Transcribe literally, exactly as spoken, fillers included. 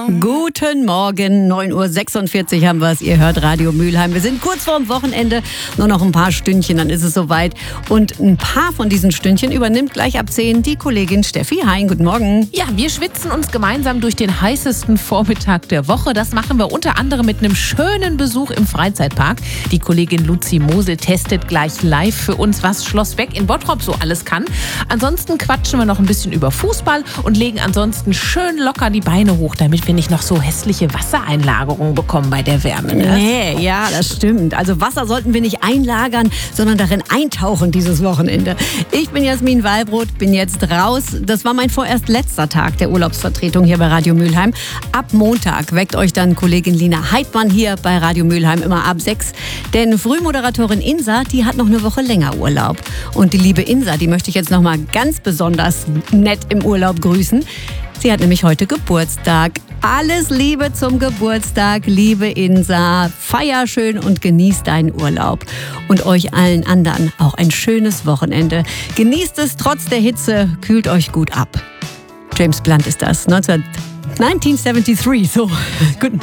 Guten Morgen, neun Uhr sechsundvierzig haben wir es. Ihr hört Radio Mülheim. Wir sind kurz vorm Wochenende, nur noch ein paar Stündchen, dann ist es soweit. Und ein paar von diesen Stündchen übernimmt gleich ab zehn die Kollegin Steffi Hein. Guten Morgen. Ja, wir schwitzen uns gemeinsam durch den heißesten Vormittag der Woche. Das machen wir unter anderem mit einem schönen Besuch im Freizeitpark. Die Kollegin Luzi Mosel testet gleich live für uns, was Schloss Beck in Bottrop so alles kann. Ansonsten quatschen wir noch ein bisschen über Fußball und legen ansonsten schön locker die Beine hoch, damit wir nicht noch so hässliche Wassereinlagerungen bekommen bei der Wärme. Ne? Nee, ja, das stimmt. Also Wasser sollten wir nicht einlagern, sondern darin eintauchen dieses Wochenende. Ich bin Jasmin Wallbrot, bin jetzt raus. Das war mein vorerst letzter Tag der Urlaubsvertretung hier bei Radio Mülheim. Ab Montag weckt euch dann Kollegin Lina Heidmann hier bei Radio Mülheim immer ab sechs. Denn Frühmoderatorin Insa, die hat noch eine Woche länger Urlaub. Und die liebe Insa, die möchte ich jetzt noch mal ganz besonders nett im Urlaub grüßen. Sie hat nämlich heute Geburtstag. Alles Liebe zum Geburtstag, liebe Insa. Feier schön und genieß deinen Urlaub. Und euch allen anderen auch ein schönes Wochenende. Genießt es trotz der Hitze, kühlt euch gut ab. James Blunt ist das, neunzehnhundertdreiundsiebzig, so. Guten